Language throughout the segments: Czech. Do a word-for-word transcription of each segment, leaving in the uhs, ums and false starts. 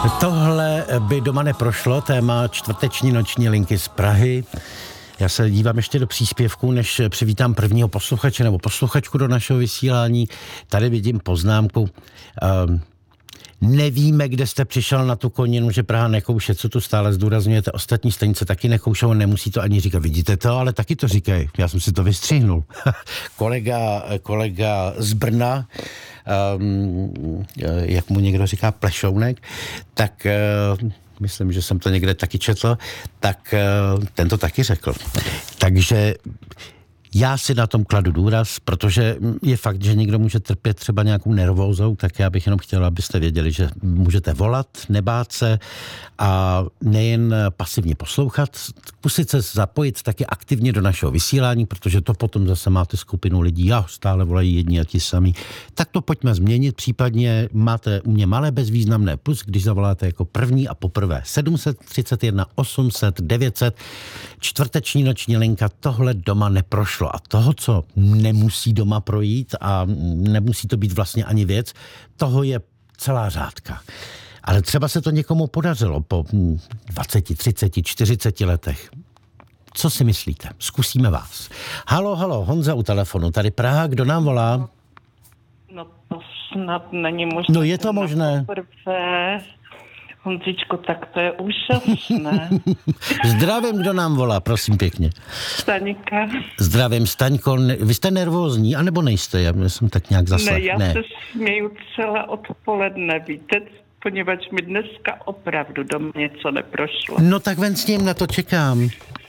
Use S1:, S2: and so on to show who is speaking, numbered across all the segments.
S1: Tohle by doma neprošlo, téma čtvrteční noční linky z Prahy. Já se dívám ještě do příspěvku, než přivítám prvního posluchače nebo posluchačku do našeho vysílání. Tady vidím poznámku. Um, nevíme, kde jste přišel na tu koninu, že Praha nekouše, co tu stále zdůrazňujete. Ostatní stanice taky nekoušou, nemusí to ani říkat. Vidíte to, ale taky to říkají. Já jsem si to vystřihnul. kolega, kolega z Brna, um, jak mu někdo říká, Plešounek, tak uh, myslím, že jsem to někde taky četl, tak uh, ten to taky řekl. Takže já si na tom kladu důraz, protože je fakt, že někdo může trpět třeba nějakou nervózou, tak já bych jenom chtěla, abyste věděli, že můžete volat, nebát se a nejen pasivně poslouchat, zkusit se zapojit taky aktivně do našeho vysílání, protože to potom zase máte skupinu lidí, já stále volají jedni a ti samí. Tak to pojďme změnit, případně máte u mě malé bezvýznamné plus, když zavoláte jako první a poprvé sedm set třicet jedna osm set devět set, čtvrteční noční linka, tohle doma neprošlo. A toho, co nemusí doma projít a nemusí to být vlastně ani věc, toho je celá řádka. Ale třeba se to někomu podařilo po dvaceti, třiceti, čtyřiceti letech. Co si myslíte? Zkusíme vás. Halo, halo, Honza u telefonu. Tady Praha, kdo nám volá?
S2: No to snad není možné.
S1: No je to možné.
S2: Poprvé. Honzičko, tak to je úžasné.
S1: Zdravím, kdo nám volá, prosím pěkně.
S2: Staňka.
S1: Zdravím, Staňko. Vy jste nervózní, anebo nejste? Já jsem tak nějak zaslech.
S2: Ne, já ne. se směju celé odpoledne, víte, poněvadž mi dneska opravdu doma něco neprošlo.
S1: No tak ven s ním, na to čekám.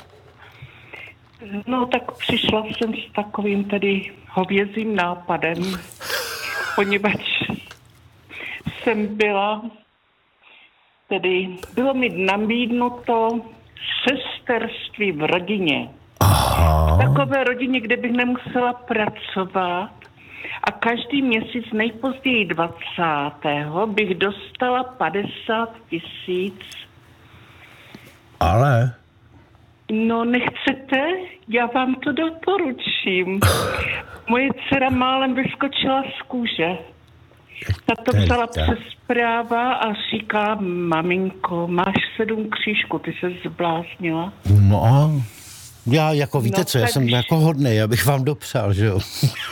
S2: No tak přišla jsem s takovým tedy hovězím nápadem, poněvadž jsem byla... Tedy bylo mi nabídnuto sesterství v rodině.
S1: Aha.
S2: V takové rodině, kde bych nemusela pracovat a každý měsíc nejpozději dvacátého bych dostala padesát tisíc.
S1: Ale?
S2: No nechcete? Já vám to doporučím. Moje dcera málem vyskočila z kůže. Ta to vzala přes zpráva a říká, maminko, máš sedm křížků, ty se zbláznila.
S1: No, já jako víte
S2: no,
S1: co, já
S2: tak...
S1: jsem jako hodnej, já bych vám dopřál, že jo.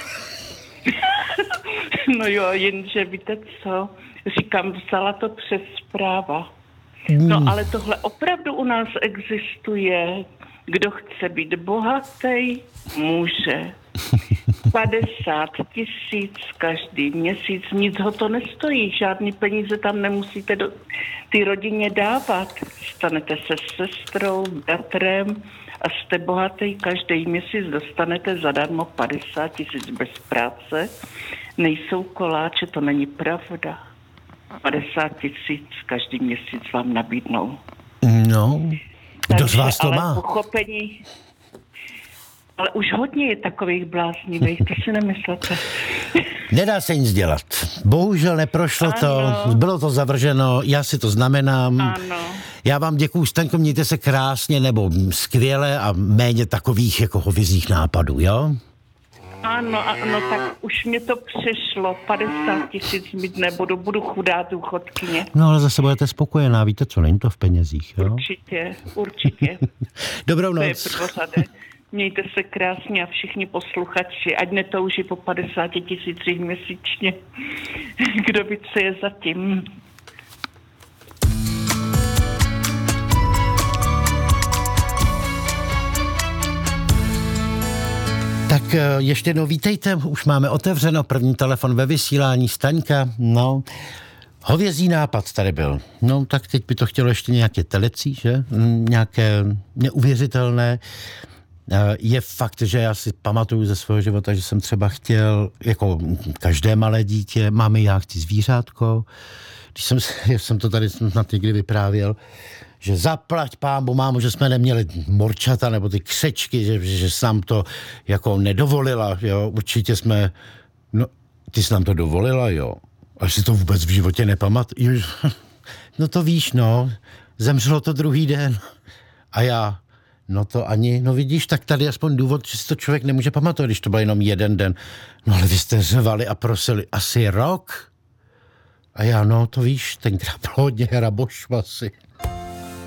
S2: No jo, jenže víte co, říkám, vzala to přes zpráva.
S1: Hmm.
S2: No ale tohle opravdu u nás existuje. Kdo chce být bohatý, může. padesát tisíc každý měsíc, nic ho to nestojí, žádný peníze tam nemusíte do ty rodině dávat. Stanete se sestrou, bratrem a jste bohatý, každý měsíc dostanete zadarmo padesát tisíc bez práce. Nejsou koláče, to není pravda. padesát tisíc každý měsíc vám nabídnou.
S1: No, kdo z vás to
S2: ale
S1: má?
S2: Pochopení... Ale už hodně je takových bláznivých, to si nemyslete.
S1: Nedá se nic dělat. Bohužel neprošlo
S2: ano.
S1: to, bylo to zavrženo, já si to znamenám.
S2: Ano.
S1: Já vám děkuju, Staňko, mějte se krásně nebo skvěle a méně takových jako hovězích nápadů, jo?
S2: Ano, ano, tak už mě to přešlo, padesát tisíc mít nebudu, budu chudá důchodkyně.
S1: No ale zase budete spokojená, víte co, není to v penězích, jo?
S2: Určitě, určitě.
S1: Dobrou noc.
S2: To je prvořadé. Mějte se krásně a všichni posluchači, ať netouží po padesáti tisících měsíčně. Kdo ví, co je zatím.
S1: Tak ještě jednou vítejte, už máme otevřeno, první telefon ve vysílání, Staňka, no... Hovězí nápad tady byl. No, tak teď by to chtělo ještě nějaké telecí, že? Nějaké neuvěřitelné. Je fakt, že já si pamatuju ze svého života, že jsem třeba chtěl, jako každé malé dítě, máme já chci zvířátko. Když jsem, jsem to tady snad někdy vyprávěl, že zaplať pámbu, mámu, že jsme neměli morčata nebo ty křečky, že, že sám to jako nedovolila, jo. Určitě jsme, no, ty jsi nám to dovolila, jo. Až si to vůbec v životě nepamatuju. No to víš, no. Zemřelo to druhý den. A já, no to ani, no vidíš, tak tady aspoň důvod, že si to člověk nemůže pamatovat, když to byl jenom jeden den. No ale vy jste řvali a prosili asi rok. A já, no to víš, tenkrát bylo hodně hrabošvasy.